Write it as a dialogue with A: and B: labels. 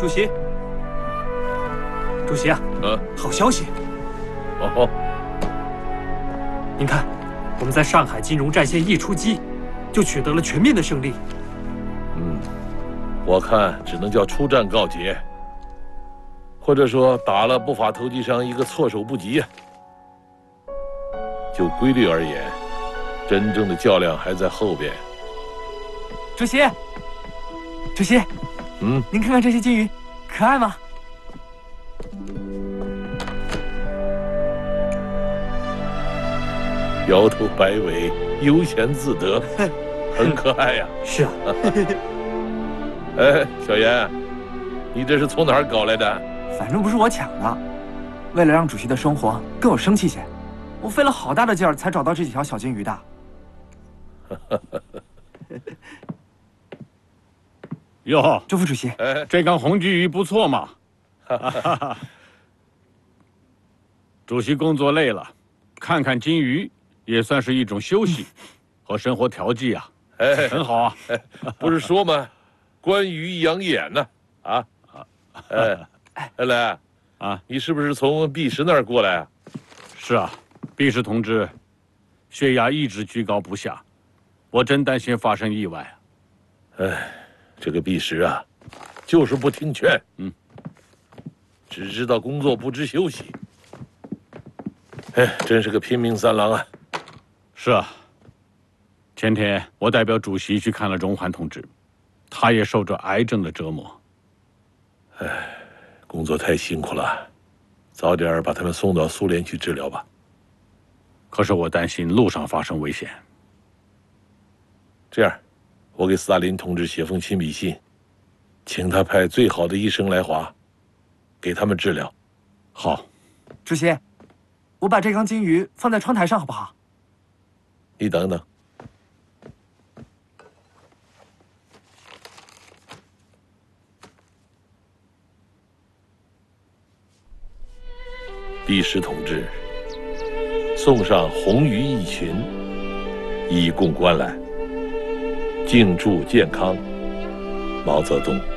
A: 主席，主席啊，好消息！
B: 哦，
A: 您看，我们在上海金融战线一出击，就取得了全面的胜利。
B: 我看只能叫出战告捷，或者说打了不法投机商一个措手不及呀。就规律而言，真正的较量还在后边。
C: 主席，主席，您看看这些金鱼，可爱吗？
B: 摇头摆尾，悠闲自得，很可爱呀。
A: 是啊。
B: 哎，小严，你这是从哪儿搞来的？
C: 反正不是我抢的。为了让主席的生活更有生气些，我费了好大的劲儿才找到这几条小金鱼的。
D: 哟，
C: 周副主席，
D: 这缸红鲫鱼不错嘛。主席工作累了，看看金鱼也算是一种休息和生活调剂啊。很好啊。
B: 不是说吗？观鱼养眼呢。来
D: 啊，
B: 你是不是从毕石那儿过来啊？
D: 是啊，毕石同志血压一直居高不下，我真担心发生意外。
B: 这个毕石啊，就是不听劝，只知道工作不知休息。真是个拼命三郎啊！
D: 是啊，前天我代表主席去看了荣桓同志，他也受着癌症的折磨。
B: 工作太辛苦了，早点把他们送到苏联去治疗吧。
D: 可是我担心路上发生危险。
B: 这样，我给斯大林同志写封亲笔信，请他派最好的医生来华，给他们治疗。
D: 好，
C: 主席，我把这缸金鱼放在窗台上好不好？
B: 你等等。毕石同志送上红鱼一群，以供观览。敬祝健康，毛泽东。